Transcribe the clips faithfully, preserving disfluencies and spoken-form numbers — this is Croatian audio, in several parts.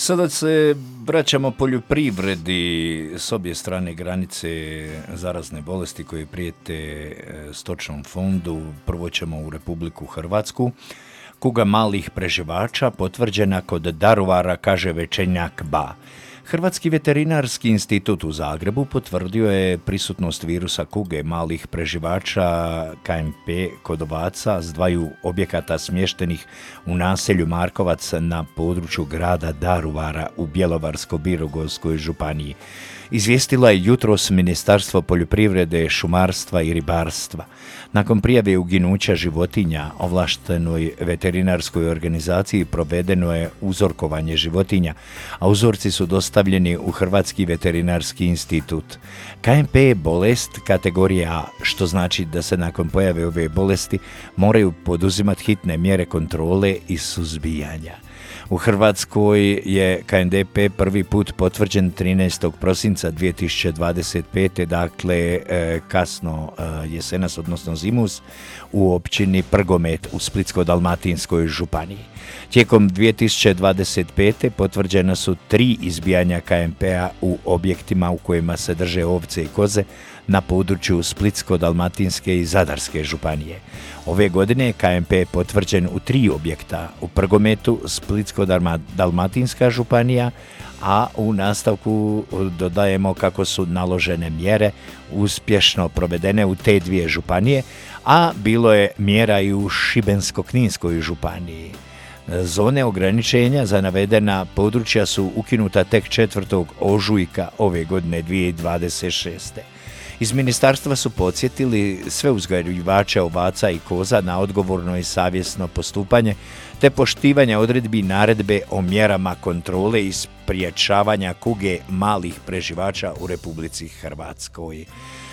Sada se vraćamo poljoprivredi s obje strane granice zarazne bolesti koje prijete stočnom fondu. Prvo ćemo u Republiku Hrvatsku. Kuga malih preživača potvrđena kod Daruvara, kaže Večenjak Ba. Hrvatski veterinarski institut u Zagrebu potvrdio je prisutnost virusa kuge malih preživača K M P kod ovaca s dvaju objekata smještenih u naselju Markovac na području grada Daruvara u Bjelovarsko-bilogorskoj županiji. Izvijestila je jutros Ministarstvo poljoprivrede, šumarstva i ribarstva. Nakon prijave uginuća životinja ovlaštenoj veterinarskoj organizaciji provedeno je uzorkovanje životinja, a uzorci su dostavljeni u Hrvatski veterinarski institut. K M P je bolest kategorije A, što znači da se nakon pojave ove bolesti moraju poduzimati hitne mjere kontrole i suzbijanja. U Hrvatskoj je K N D P prvi put potvrđen trinaestog prosinca dvije tisuće dvadeset pete. dakle kasno jesenas, odnosno zimus, u općini Prgomet u Splitsko-dalmatinskoj županiji. Tijekom dvije tisuće dvadeset pete. potvrđena su tri izbijanja K M P-a u objektima u kojima se drže ovce i koze na području Splitsko-dalmatinske i Zadarske županije. Ove godine je K M P potvrđen u tri objekta, u Prgometu, Splitsko-dalmatinska županija, a u nastavku dodajemo kako su naložene mjere uspješno provedene u te dvije županije, a bilo je mjera i u Šibensko-kninskoj županiji. Zone ograničenja za navedena područja su ukinuta tek četvrtog ožujka ove godine dvije tisuće dvadeset šeste. Iz ministarstva su podsjetili sve uzgajivače ovaca i koza na odgovorno i savjesno postupanje te poštivanje odredbi naredbe o mjerama kontrole i spriječavanja kuge malih preživača u Republici Hrvatskoj.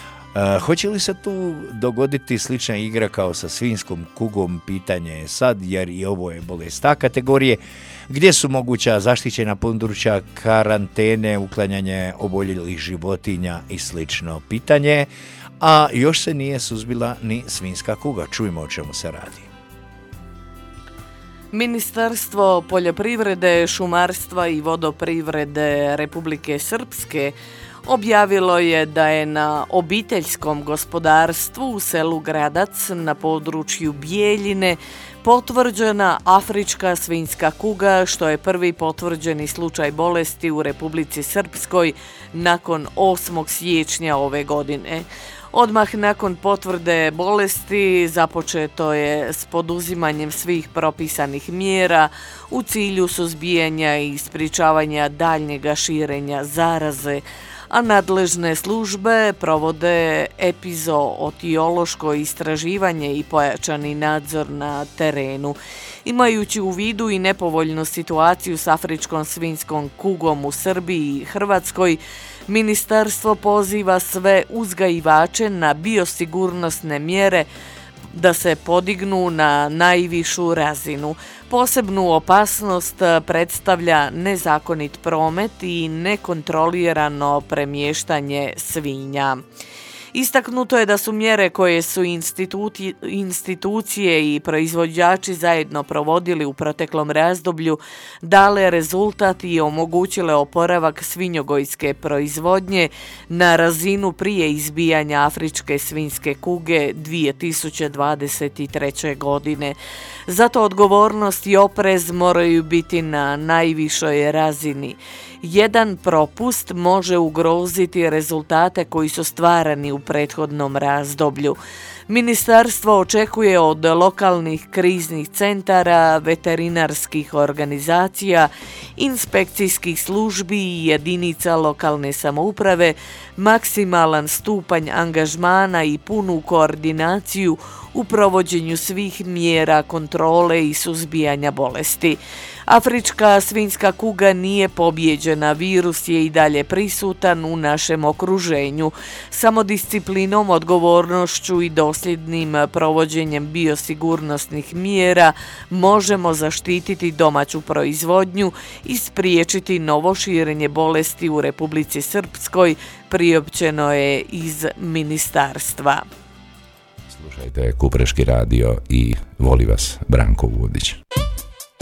Uh, hoće li se tu dogoditi slična igra kao sa svinjskom kugom? Pitanje je sad, jer i ovo je bolest A kategorije, gdje su moguća zaštićena područja, karantene, uklanjanje oboljelih životinja i slično pitanje, a još se nije suzbila ni svinjska kuga. Čujmo o čemu se radi. Ministarstvo poljoprivrede, šumarstva i vodoprivrede Republike Srpske objavilo je da je na obiteljskom gospodarstvu u selu Gradac na području Bijeljine potvrđena afrička svinjska kuga, što je prvi potvrđeni slučaj bolesti u Republici Srpskoj nakon osmog siječnja ove godine. Odmah nakon potvrde bolesti započeto je s poduzimanjem svih propisanih mjera u cilju suzbijanja i sprječavanja daljnjega širenja zaraze, a nadležne službe provode epizootiološko istraživanje i pojačani nadzor na terenu. Imajući u vidu i nepovoljnu situaciju s afričkom svinjskom kugom u Srbiji i Hrvatskoj, ministarstvo poziva sve uzgajivače na biosigurnosne mjere da se podignu na najvišu razinu. Posebnu opasnost predstavlja nezakonit promet i nekontrolirano premještanje svinja. Istaknuto je da su mjere koje su institucije i proizvođači zajedno provodili u proteklom razdoblju dale rezultat i omogućile oporavak svinjogojske proizvodnje na razinu prije izbijanja afričke svinjske kuge dvije tisuće dvadeset treće. godine. Zato odgovornost i oprez moraju biti na najvišoj razini. Jedan propust može ugroziti rezultate koji su stvarani u prethodnom razdoblju. Ministarstvo očekuje od lokalnih kriznih centara, veterinarskih organizacija, inspekcijskih službi i jedinica lokalne samouprave maksimalan stupanj angažmana i punu koordinaciju u provođenju svih mjera kontrole i suzbijanja bolesti. Afrička svinjska kuga nije pobijeđena, virus je i dalje prisutan u našem okruženju. Samodisciplinom, odgovornošću i dosljednim provođenjem biosigurnosnih mjera možemo zaštititi domaću proizvodnju i spriječiti novo širenje bolesti u Republici Srpskoj, priopćeno je iz ministarstva. Slušajte Kupreški radio i voli vas Branko Vodić.